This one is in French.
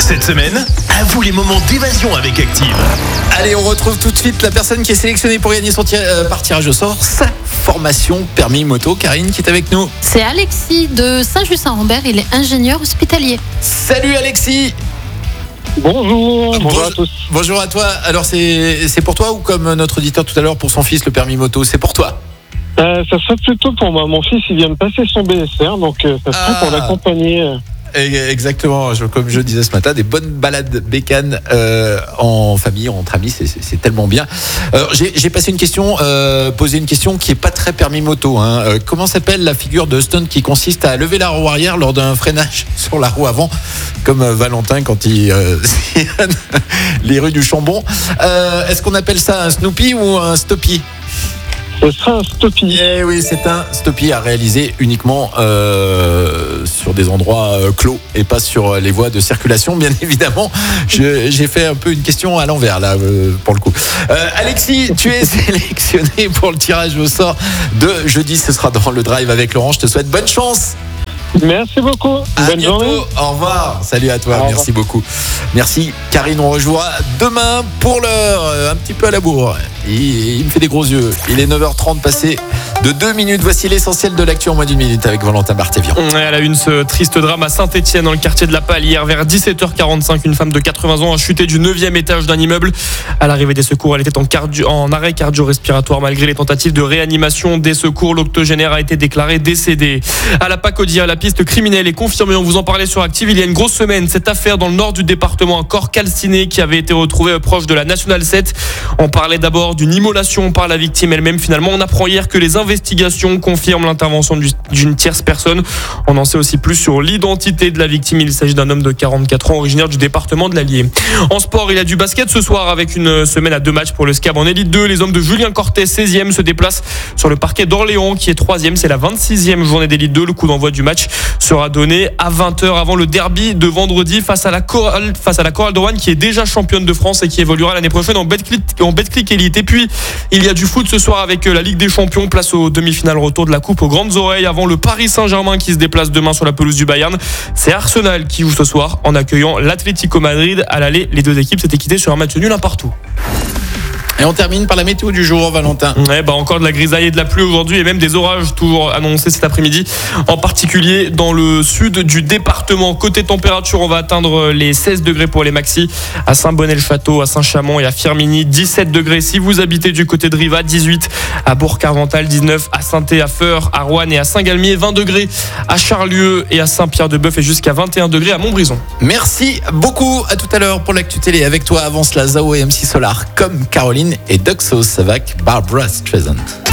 Cette semaine, à vous les moments d'évasion avec Active. Allez, on retrouve tout de suite la personne qui est sélectionnée pour gagner son par tirage au sort, sa formation permis moto. Karine qui est avec nous. C'est Alexis de Saint-Just-Saint-Rambert, il est ingénieur hospitalier. Salut Alexis. Bonjour à tous. Bonjour à toi. Alors c'est pour toi ou comme notre auditeur tout à l'heure pour son fils le permis moto, c'est pour toi? Ça serait plutôt pour moi. Mon fils il vient de passer son BSR, donc ça serait pour l'accompagner. Exactement, comme je disais ce matin, des bonnes balades bécanes en famille, entre amis, c'est tellement bien. Alors, j'ai posé une question qui est pas très permis moto. Comment s'appelle la figure de stunt qui consiste à lever la roue arrière lors d'un freinage sur la roue avant, comme Valentin quand il sillonne les rues du Chambon. Est-ce qu'on appelle ça un Snoopy ou un Stoppie? Ce sera un Stoppie. Eh oui, c'est un Stoppie à réaliser uniquement sur des endroits clos et pas sur les voies de circulation, bien évidemment. J'ai fait un peu une question à l'envers là, pour le coup. Alexis, tu es sélectionné pour le tirage au sort de jeudi. Ce sera dans le drive avec Laurent. Je te souhaite bonne chance. Merci beaucoup. Bonne journée. Au revoir. Salut à toi. Merci beaucoup. Merci Karine. On rejouera demain pour l'heure, un petit peu à la bourre. Il me fait des gros yeux. Il est 9h30 passé de 2 minutes. Voici l'essentiel de l'actu en moins d'une minute avec Valentin Barthévian. Elle a eu ce triste drame à Saint-Etienne dans le quartier de la Palle hier vers 17h45. Une femme de 80 ans a chuté du 9e étage d'un immeuble. À l'arrivée des secours, elle était en arrêt cardio-respiratoire. Malgré les tentatives de réanimation des secours, l'octogénaire a été déclaré décédé. À la Pacodia, la piste criminelle est confirmée. On vous en parlait sur Active il y a une grosse semaine. Cette affaire dans le nord du département, un corps calciné qui avait été retrouvé proche de la Nationale 7. On parlait d'abord d'une immolation par la victime elle-même. Finalement, on apprend hier que les investigations confirment l'intervention d'une tierce personne. On en sait aussi plus sur l'identité de la victime. Il s'agit d'un homme de 44 ans, originaire du département de l'Allier. En sport, il y a du basket ce soir avec une semaine à 2 matchs pour le SCAB en Élite 2. Les hommes de Julien Cortet, 16e, se déplacent sur le parquet d'Orléans qui est 3e. C'est la 26e journée d'Élite 2. Le coup d'envoi du match sera donné à 20h avant le derby de vendredi face à la Chorale de Rouen qui est déjà championne de France et qui évoluera l'année prochaine en Betclic Elite. Et puis, il y a du foot ce soir avec la Ligue des Champions, place aux demi-finales retour de la Coupe aux grandes oreilles avant le Paris Saint-Germain qui se déplace demain sur la pelouse du Bayern. C'est Arsenal qui joue ce soir en accueillant l'Atlético Madrid à l'aller. Les deux équipes s'étaient quittées sur un match nul un partout. Et on termine par la météo du jour, Valentin. Encore de la grisaille et de la pluie aujourd'hui et même des orages toujours annoncés cet après-midi, en particulier dans le sud du département. Côté température, on va atteindre les 16 degrés pour les maxis à Saint-Bonnet-le-Château, à Saint-Chamond et à Firminy. 17 degrés si vous habitez du côté de Riva, 18 à Bourg-Carvental, 19 à Saint-Thé, à Feur, à Roanne et à Saint-Galmier, 20 degrés à Charlieu et à Saint-Pierre-de-Bœuf et jusqu'à 21 degrés à Montbrison. Merci beaucoup. À tout à l'heure pour l'actu télé. Avec toi, avance la Zao et MC Solar comme Caroline et Duxos avec Barbara Streisand.